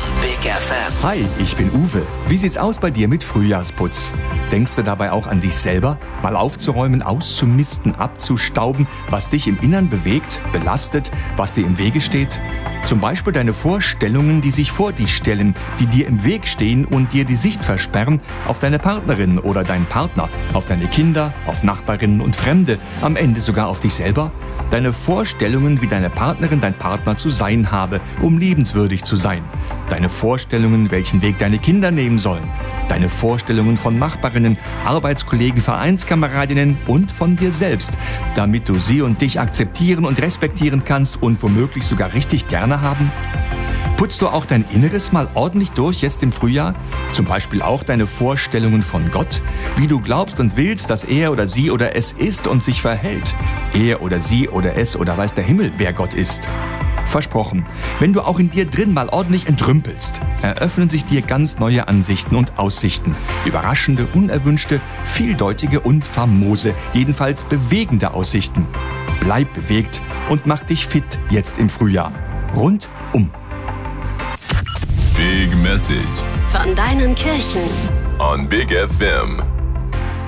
Big FM. Hi, ich bin Uwe. Wie sieht's aus bei dir mit Frühjahrsputz? Denkst du dabei auch an dich selber? Mal aufzuräumen, auszumisten, abzustauben, was dich im Innern bewegt, belastet, was dir im Wege steht? Zum Beispiel deine Vorstellungen, die sich vor dich stellen, die dir im Weg stehen und dir die Sicht versperren auf deine Partnerin oder deinen Partner, auf deine Kinder, auf Nachbarinnen und Fremde, am Ende sogar auf dich selber? Deine Vorstellungen, wie deine Partnerin, dein Partner zu sein habe, um liebenswürdig zu sein. Deine Vorstellungen, welchen Weg deine Kinder nehmen sollen. Deine Vorstellungen von Nachbarinnen, Arbeitskollegen, Vereinskameradinnen und von dir selbst, damit du sie und dich akzeptieren und respektieren kannst und womöglich sogar richtig gerne haben. Putzt du auch dein Inneres mal ordentlich durch jetzt im Frühjahr? Zum Beispiel auch deine Vorstellungen von Gott? Wie du glaubst und willst, dass er oder sie oder es ist und sich verhält? Er oder sie oder es oder weiß der Himmel, wer Gott ist? Versprochen, wenn du auch in dir drin mal ordentlich entrümpelst, eröffnen sich dir ganz neue Ansichten und Aussichten. Überraschende, unerwünschte, vieldeutige und famose, jedenfalls bewegende Aussichten. Bleib bewegt und mach dich fit jetzt im Frühjahr. Rundum. Big Message von deinen Kirchen on Big FM.